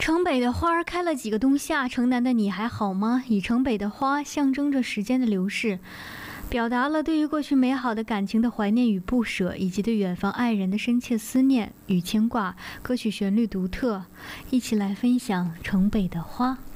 城北的花开了几个冬夏，城南的你还好吗？以城北的花象征着时间的流逝，表达了对于过去美好的感情的怀念与不舍，以及对远方爱人的深切思念与牵挂。歌曲旋律独特，一起来分享城北的花。